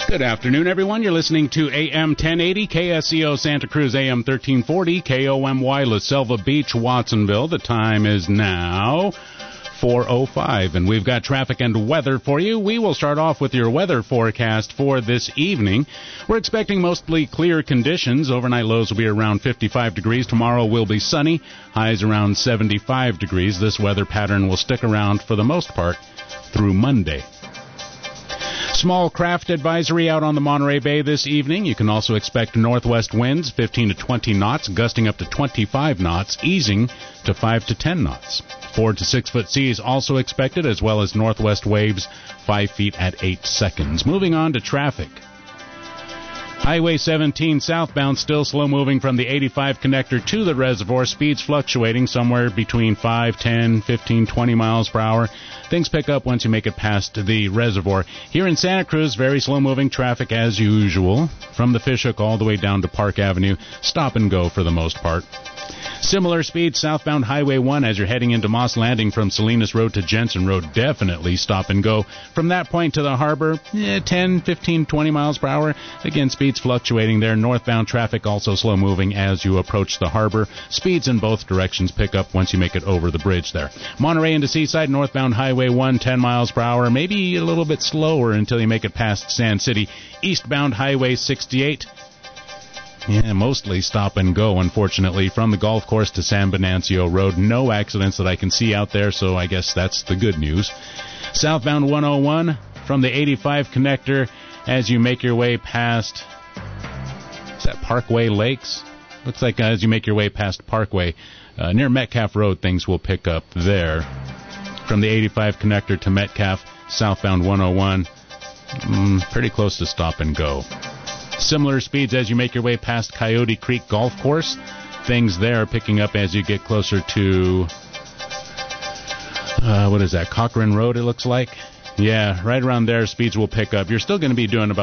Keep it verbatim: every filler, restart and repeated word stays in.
Good afternoon, everyone. You're listening to A M ten eighty, K S E O Santa Cruz, A M thirteen forty, K O M Y La Selva Beach, Watsonville. The time is now four oh five, and we've got traffic and weather for you. We will start off with your weather forecast for this evening. We're expecting mostly clear conditions. Overnight lows will be around fifty-five degrees. Tomorrow will be sunny. Highs around seventy-five degrees. This weather pattern will stick around for the most part through Monday. Small craft advisory out on the Monterey Bay this evening. You can also expect northwest winds, fifteen to twenty knots, gusting up to twenty-five knots, easing to five to ten knots. Four to six foot seas also expected, as well as northwest waves, five feet at eight seconds. Moving on to traffic. Highway seventeen southbound still slow moving from the eighty-five connector to the reservoir. Speeds fluctuating somewhere between five, ten, fifteen, twenty miles per hour. Things pick up once you make it past the reservoir. Here in Santa Cruz, very slow moving traffic as usual. From the Fishhook all the way down to Park Avenue. Stop and go for the most part. Similar speed southbound Highway one as you're heading into Moss Landing from Salinas Road to Jensen Road. Definitely stop and go. From that point to the harbor, eh, ten, fifteen, twenty miles per hour. Again, speeds fluctuating there. Northbound traffic also slow moving as you approach the harbor. Speeds in both directions pick up once you make it over the bridge there. Monterey into Seaside, northbound Highway one, ten miles per hour. Maybe a little bit slower until you make it past Sand City. Eastbound Highway sixty-eight. Yeah, mostly stop and go, unfortunately, from the golf course to San Venancio Road. No accidents that I can see out there, so I guess that's the good news. Southbound one oh one from the eighty-five connector as you make your way past, is that Parkway Lakes? Looks like as you make your way past Parkway, uh, near Metcalf Road, things will pick up there. From the eighty-five connector to Metcalf, southbound one oh one, mm, pretty close to stop and go. Similar speeds as you make your way past Coyote Creek Golf Course. Things there picking up as you get closer to, uh, what is that, Cochrane Road, it looks like? Yeah, right around there, speeds will pick up. You're still going to be doing about